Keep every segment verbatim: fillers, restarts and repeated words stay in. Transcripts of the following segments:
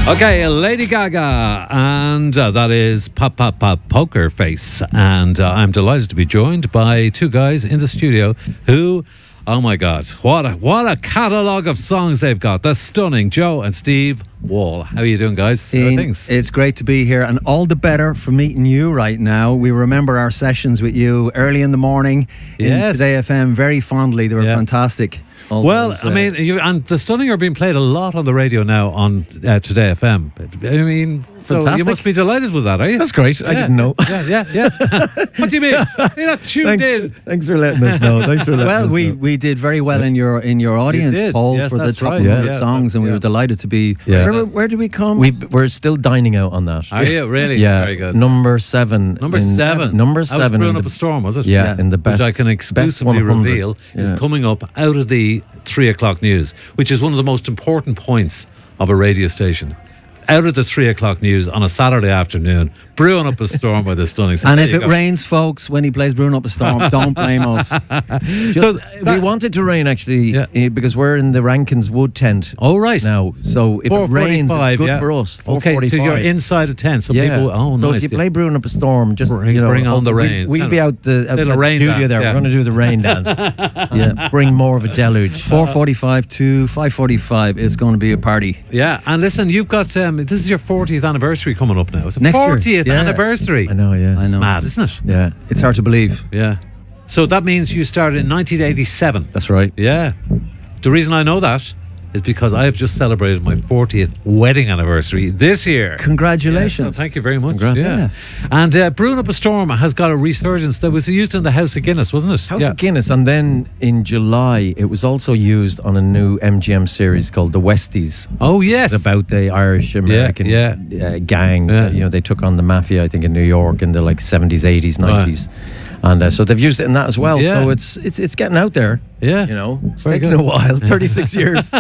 Okay, Lady Gaga, and uh, that is Pop Pop Pop Poker Face. And uh, I'm delighted to be joined by two guys in the studio who, oh my God, what a, what a catalogue of songs they've got. That's stunning. Joe and Steve Wall. How are you doing, guys? How are things? It's great to be here, and all the better for meeting you right now. We remember our sessions with you early in the morning Yes. in Today F M very fondly. They were Yeah. fantastic. All Well, those, I uh, mean, you, and the Stunning are being played a lot on the radio now on uh, Today F M. I mean, so you Fantastic. must be delighted with that, are you? That's great. I Yeah. didn't know. Yeah, yeah, yeah. What do you mean? You're not tuned Thanks, in. thanks for letting us know. Thanks for letting well, us we, know. we did very well in your in your audience did. poll Yes, for the that's top right. one hundred Yeah. songs, and we Yeah. were delighted to be. Yeah. Where, where did we come? we we're still dining out on that. Are you really? Yeah, Very good. number seven. Number in- seven. Number That was seven. Brewing in Up the- a Storm, was it? Yeah, Yeah. in the best. Which I can best exclusively one hundred. reveal is Yeah. coming up out of the three o'clock news, which is one of the most important points of a radio station. Out of the three o'clock news on a Saturday afternoon, Brewing Up a Storm by the Stunning. So and there if you it go. rains, folks, when he plays Brewing Up a Storm, don't blame us. Just, So we that- wanted to rain actually Yeah. eh, because we're in the Rankins Wood tent Oh, right. now. So if it rains, it's good yeah. for us. Okay, so you're inside a tent. So yeah. people, oh, so nice. if you play Brewing Up a Storm, just Bring- you know, bring on the we- rain. It's We'll kind be of out the outside the rain studio dance, there. yeah. We're going to do the rain dance. Yeah. Bring more of a deluge. four forty-five to five forty-five is going to be a party. Yeah, and listen, you've got, um, this is your fortieth anniversary coming up now. It's a Next year, fortieth yeah. anniversary. I know. Yeah. I know. Mad, isn't it? Yeah. It's hard to believe. Yeah. So that means you started in nineteen eighty-seven. That's right. Yeah. The reason I know that is because I have just celebrated my fortieth wedding anniversary this year. Congratulations. Yeah, so thank you very much. Congrats. Yeah. And uh, Brewing Up a Storm has got a resurgence that was used in the House of Guinness, wasn't it? House yeah. of Guinness, and then in July it was also used on a new M G M series called The Westies. Oh, yes. It's about the Irish American yeah. Uh, gang. Yeah. Uh, you know, they took on the mafia, I think, in New York in the like seventies, eighties, nineties, and uh, so they've used it in that as well. Yeah. So it's it's it's getting out there. Yeah. You know, it's Very taken good. a while, thirty-six years.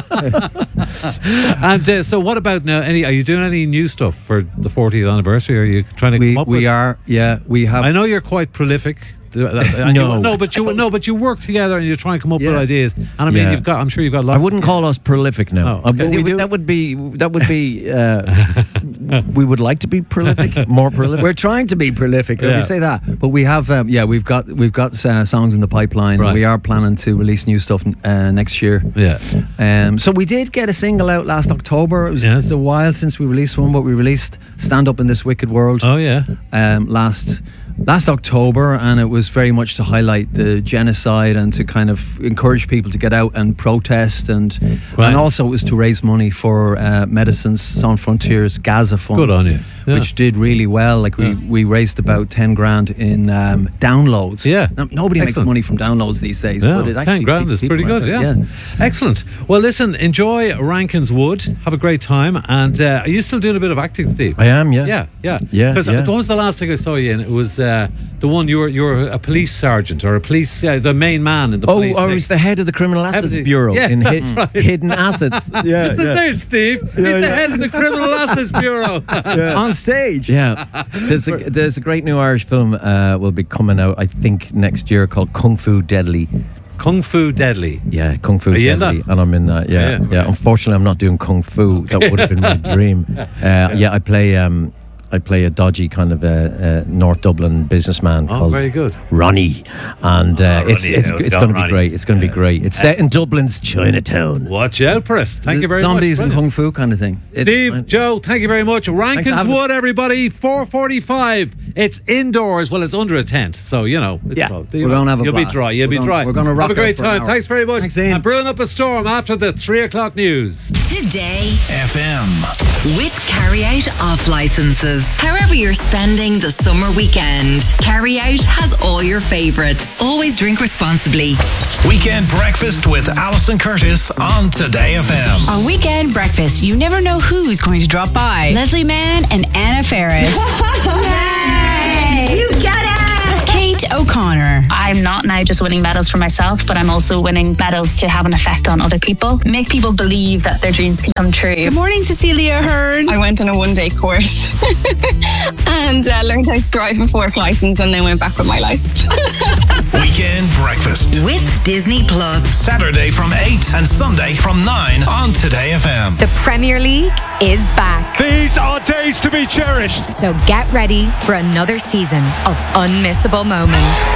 And uh, so what about now? Any? Are you doing any new stuff for the fortieth anniversary? Are you trying to We come up we with? are yeah we have. I know you're quite prolific. And No. you, no, but you no, but you work together and you try and come up with Yeah. ideas. And I mean, Yeah. you've got. I'm sure you've got. I Lots wouldn't call us prolific now. Oh, okay. Uh, we We would- do- that would be that would be. Uh, we would like to be prolific, more prolific. We're trying to be prolific. Let Yeah. me say that. But we have, um, yeah, we've got we've got uh, songs in the pipeline. Right. We are planning to release new stuff uh, next year. Yeah. Um, so we did get a single out last October. It was Yes. it's a while since we released one, but we released "Stand Up in This Wicked World" Oh yeah. um, last last October, and it was very much to highlight the genocide and to kind of encourage people to get out and protest, and Right. and also it was to raise money for uh, Medicines Sans Frontières Gaza Fund. Good on you. Yeah. Which did really well. Like we, Yeah. we raised about ten grand in um, downloads. Yeah. Now, nobody makes Excellent. money from downloads these days. Yeah, but it ten actually grand keeps is pretty people good. out Yeah. there. Excellent. Well, listen, enjoy Rankins Wood. Have a great time. And uh, are you still doing a bit of acting, Steve? I am, yeah. Yeah, yeah, Yeah, Because yeah. when was the last thing I saw you in? It was uh, the one you were you were a police sergeant or a police uh, the main man in the Oh, police. or thing. he's the head of the Criminal Head of Assets the- Bureau Yes, in that's hid- right. Hidden Assets. Yeah, This is yeah. there, Steve. He's Yeah, the yeah. head of the Criminal Assets Bureau. On stage. Yeah, there's a, there's a great new Irish film uh, will be coming out, I think, next year called Kung Fu Deadly. Kung Fu Deadly. Yeah, Kung Fu Are you in Deadly, that? and I'm in that. Yeah, Yeah, yeah. okay. Unfortunately, I'm not doing Kung Fu. That would have been my dream. Uh, yeah, I play um, I play a dodgy kind of a, a North Dublin businessman Oh, called very good. Ronnie, and uh, Oh, it's Ronnie, it's how's it's it going to going, be great. It's going to be great. It's set in Dublin's Chinatown. Watch out for us. Thank you very Zombies much. and Brilliant. kung fu kind of thing. It's- Steve, Joe, thank you very much. for Rankins having Wood, everybody, four forty-five. It's indoors. Well, it's under a tent, so, you know. It's Yeah. all- We're gonna have a You'll blast. be dry. You'll We're be gonna- dry. we're gonna rock Have a out great for an time. hour. Thanks very much. Thanks, Ian. And brewing up a storm after the three o'clock news. Today F M. with Carry Out off licenses. However you're spending the summer weekend, Carry Out has all your favourites. Always drink responsibly. Weekend breakfast with Alison Curtis on Today F M. On Weekend Breakfast, you never know who's going to drop by. Leslie Mann and Anna Faris. Yay! You get it! Kate O'Connor. I'm not now just winning medals for myself, but I'm also winning medals to have an effect on other people. Make people believe that their dreams can come true. Good morning, Cecilia Ahern. I went on a one-day course and uh, learned how to drive a fork license and then went back with my license. Weekend Breakfast. With Disney Plus. Saturday from eight and Sunday from nine on Today F M. The Premier League is back. These are days to be cherished. So get ready for another season of unmissable moments.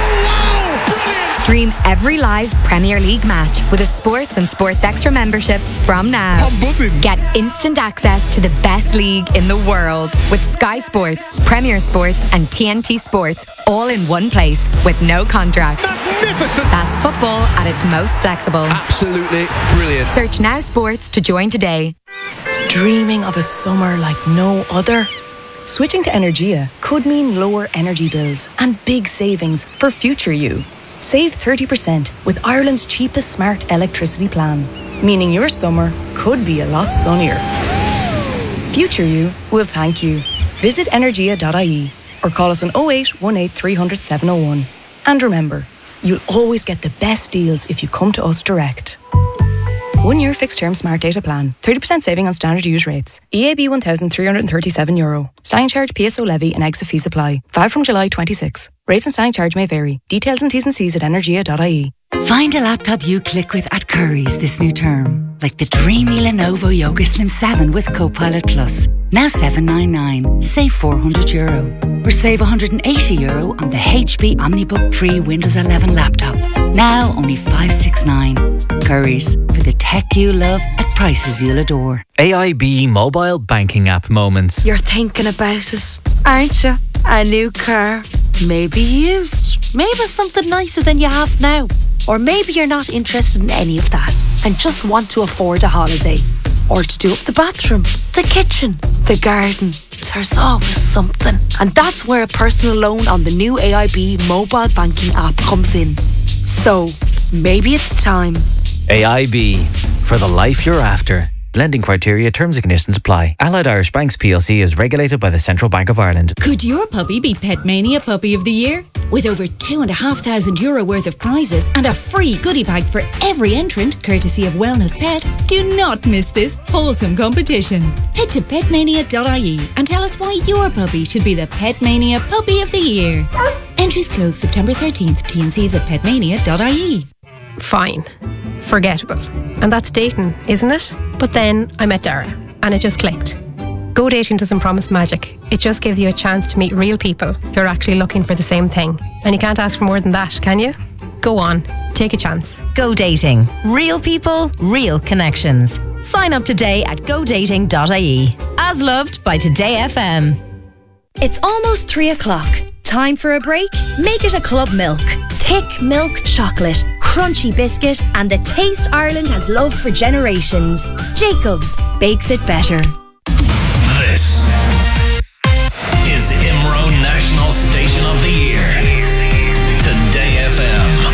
Stream every live Premier League match with a Sports and Sports Extra membership from now. I'm buzzing. Get instant access to the best league in the world with Sky Sports, Premier Sports and T N T Sports all in one place with no contract. Magnificent. That's football at its most flexible. Absolutely brilliant. Search Now Sports to join today. Dreaming of a summer like no other? Switching to Energia could mean lower energy bills and big savings for future you. Save thirty percent with Ireland's cheapest smart electricity plan, meaning your summer could be a lot sunnier. Future you will thank you. Visit energia dot I E or call us on oh eight one eight three hundred seven oh one. And remember, you'll always get the best deals if you come to us direct. One year fixed term smart data plan. thirty percent saving on standard use rates. E A B one thousand three hundred thirty-seven euro. Standing charge, P S O levy and exit fee apply. Valid from July twenty-sixth. Rates and standing charge may vary. Details and T's and C's at energia dot I E. Find a laptop you click with at Curry's this new term. Like the dreamy Lenovo Yoga Slim seven with Copilot Plus. Now seven ninety-nine. Save four hundred euro. Or save one hundred eighty euro on the H P OmniBook Free Windows eleven laptop. Now only five sixty-nine. Curry's, for the tech you love at prices you'll adore. A I B mobile banking app moments. You're thinking about it, aren't you? A new car. Maybe used. Maybe something nicer than you have now. Or maybe you're not interested in any of that and just want to afford a holiday. Or to do up the bathroom, the kitchen, the garden. There's always something. And that's where a personal loan on the new A I B mobile banking app comes in. So, maybe it's time. A I B, for the life you're after. Lending criteria, terms and conditions apply. Allied Irish Banks P L C is regulated by the Central Bank of Ireland. Could your puppy be Petmania Puppy of the Year? With over two and a half thousand euro worth of prizes and a free goodie bag for every entrant, courtesy of Wellness Pet, do not miss this wholesome competition. Head to petmania dot I E and tell us why your puppy should be the Petmania Puppy of the Year. Entries close September thirteenth. T and C's at petmania dot I E. Fine. Forgettable. And that's dating, isn't it? But then I met Dara and it just clicked. Go dating doesn't promise magic. It just gives you a chance to meet real people who are actually looking for the same thing. And you can't ask for more than that, can you? Go on. Take a chance. Go dating. Real people, real connections. Sign up today at go dating dot I E. As loved by Today F M. It's almost three o'clock. Time for a break? Make it a Club Milk. Thick milk chocolate, crunchy biscuit, and the taste Ireland has loved for generations. Jacobs bakes it better. This is I M R O National Station of the Year. Today F M.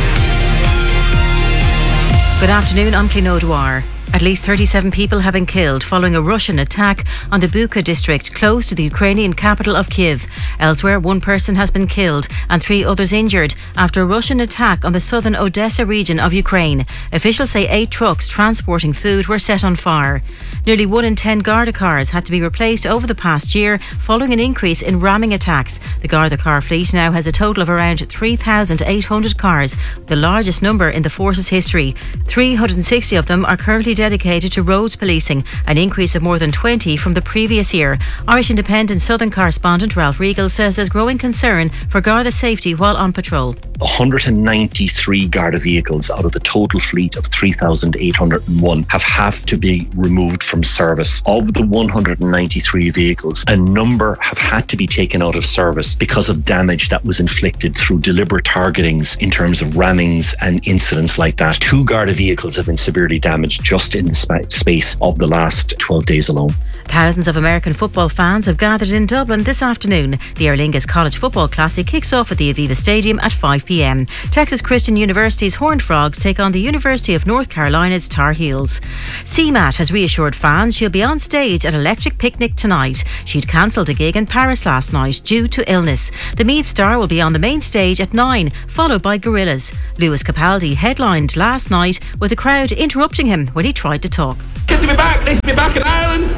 Good afternoon, I'm Clino Dwyer. At least thirty-seven people have been killed following a Russian attack on the Bucha district close to the Ukrainian capital of Kyiv. Elsewhere, one person has been killed and three others injured after a Russian attack on the southern Odessa region of Ukraine. Officials say eight trucks transporting food were set on fire. Nearly one in ten Garda cars had to be replaced over the past year following an increase in ramming attacks. The Garda car fleet now has a total of around three thousand eight hundred cars, the largest number in the force's history. three hundred sixty of them are currently dedicated to roads policing, an increase of more than twenty from the previous year. Irish Independent Southern correspondent Ralph Regal says there's growing concern for Garda safety while on patrol. one hundred ninety-three Garda vehicles out of the total fleet of three thousand eight hundred one have had to be removed from service. Of the one hundred ninety-three vehicles, a number have had to be taken out of service because of damage that was inflicted through deliberate targetings in terms of rammings and incidents like that. Two Garda vehicles have been severely damaged just in the sp- space of the last twelve days alone. Thousands of American football fans have gathered in Dublin this afternoon. The Aer Lingus College Football Classic kicks off at the Aviva Stadium at five p.m. Texas Christian University's Horned Frogs take on the University of North Carolina's Tar Heels. C M A T has reassured fans she'll be on stage at Electric Picnic tonight. She'd cancelled a gig in Paris last night due to illness. The Meath star will be on the main stage at nine, followed by Gorillaz. Lewis Capaldi headlined last night with the crowd interrupting him when he tried to talk. Good to be back. Nice to be back in Ireland.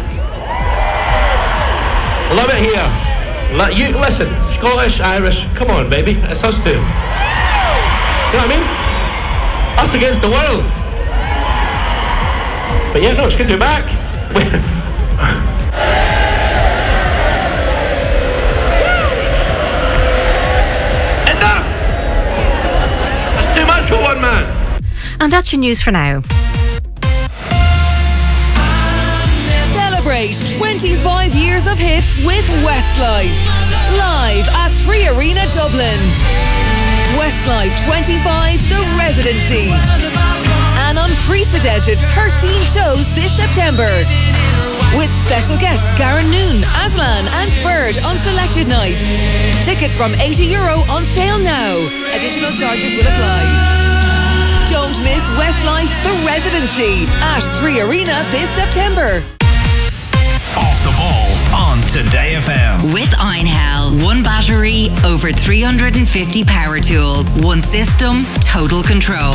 Love it here. You listen, Scottish, Irish. Come on, baby. It's us two. You know what I mean? Us against the world. But yeah, no, it's good to be back. Enough! That's too much for one man. And that's your news for now. Celebrate twenty-five years of hits with Westlife. Live at Three Arena Dublin. Westlife twenty-five, The Residency. An unprecedented thirteen shows this September. With special guests Garen Noon, Aslan and Bird on selected nights. Tickets from eighty euro on sale now. Additional charges will apply. Don't miss Westlife, The Residency at Three Arena this September. Off the ball on Today F M. With Einhell, one battery, over three hundred fifty power tools, one system, total control.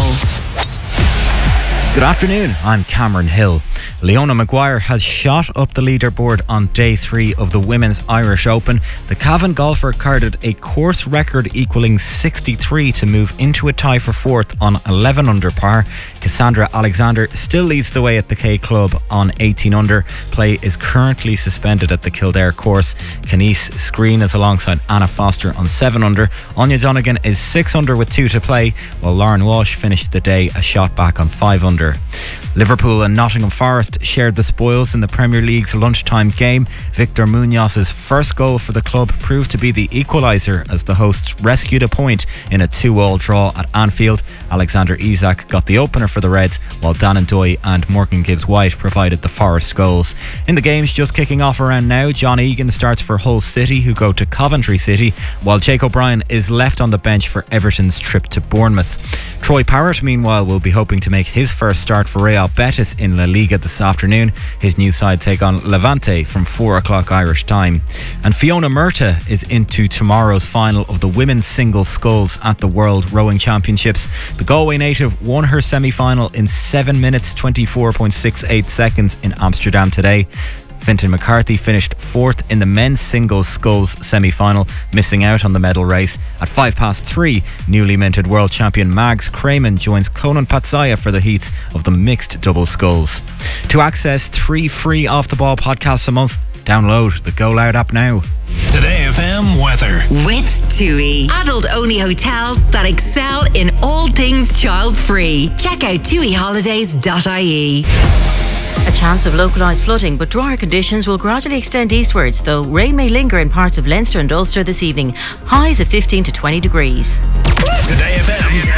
Good afternoon, I'm Cameron Hill. Leona Maguire has shot up the leaderboard on day three of the Women's Irish Open. The Cavan golfer carded a course record equaling sixty-three to move into a tie for fourth on eleven under par. Cassandra Alexander still leads the way at the K Club on eighteen under. Play is currently suspended at the Kildare course. Kenise Screen is alongside Anna Foster on seven under. Anya Donegan is six under with two to play, while Lauren Walsh finished the day a shot back on five under. Liverpool and Nottingham Forest shared the spoils in the Premier League's lunchtime game. Victor Munoz's first goal for the club proved to be the equaliser as the hosts rescued a point in a two-all draw at Anfield. Alexander Isak got the opener for the Reds, while Dan Ndoye and Morgan Gibbs-White provided the Forest goals. In the games just kicking off around now, John Egan starts for Hull City, who go to Coventry City, while Jake O'Brien is left on the bench for Everton's trip to Bournemouth. Troy Parrott, meanwhile, will be hoping to make his first start for Real Betis in La Liga this afternoon. His new side take on Levante from four o'clock Irish time. And Fiona Murta is into tomorrow's final of the women's singles sculls at the World Rowing Championships. The Galway native won her semi-final in seven minutes twenty-four point six eight seconds in Amsterdam today. Fintan McCarthy finished fourth in the men's singles sculls semi-final, missing out on the medal race. At five past three, newly minted world champion Mags Crayman joins Conan Patsaya for the heats of the mixed double sculls. To access three free Off the Ball podcasts a month, download the Go Loud app now. Today F M weather. With TUI, adult-only hotels that excel in all things child-free. Check out tui holidays dot I E. A chance of localised flooding, but drier conditions will gradually extend eastwards, though rain may linger in parts of Leinster and Ulster this evening. Highs of fifteen to twenty degrees. Today F M's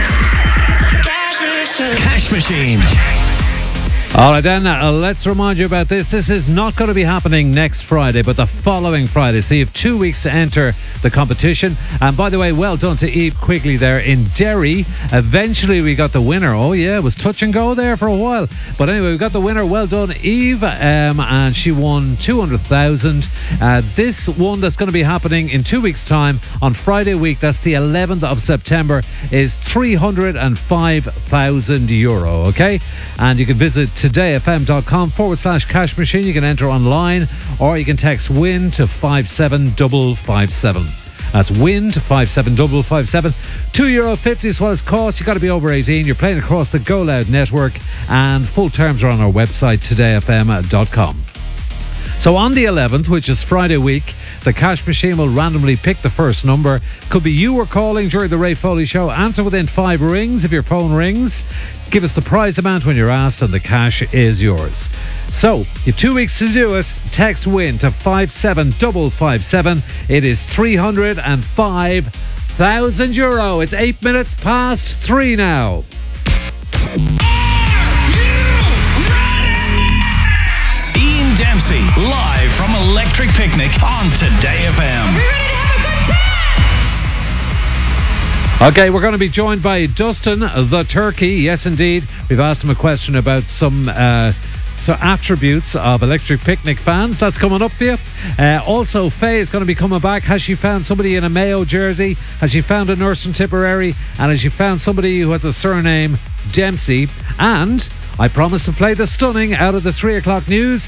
Cash Machine. All right, then, uh, let's remind you about this. This is not going to be happening next Friday, but the following Friday. So you have two weeks to enter the competition. And by the way, well done to Eve Quigley there in Derry. Eventually, we got the winner. Oh, yeah, it was touch and go there for a while. But anyway, we got the winner. Well done, Eve. Um, and she won two hundred thousand. Uh, this one that's going to be happening in two weeks' time on Friday week, that's the eleventh of September, is three hundred five thousand euro, okay? And you can visit todayfm.com forward slash cash machine. You can enter online, or you can text WIN to five seven five five seven. That's WIN to five seven five five seven. two euro fifty is what it's cost. You've got to be over eighteen. You're playing across the Go Loud network, and full terms are on our website, today f m dot com. So on the eleventh, which is Friday week, the cash machine will randomly pick the first number. Could be you were calling during the Ray Foley show. Answer within five rings if your phone rings. Give us the prize amount when you're asked, and the cash is yours. So, you have two weeks to do it. Text WIN to five seven five five seven. It is three hundred five thousand euro. It's eight minutes past three now. Ian Dempsey, live from Electric Picnic on Today F M. Okay, we're going to be joined by Dustin the Turkey. Yes, indeed. We've asked him a question about some uh, so attributes of Electric Picnic fans. That's coming up for you. Uh, also, Faye is going to be coming back. Has she found somebody in a Mayo jersey? Has she found a nurse from Tipperary? And has she found somebody who has a surname Dempsey? And I promised to play the stunning out of the three o'clock news.